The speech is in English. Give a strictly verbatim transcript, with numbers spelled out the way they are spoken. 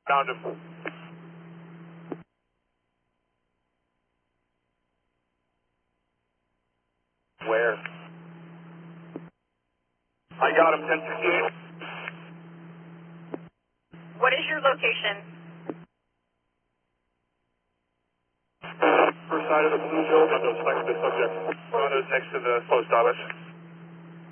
Found him. Where? I got him, ten sixty-eight. What is your location? First side of the blue building, those next to the subject. One of those next to the post office.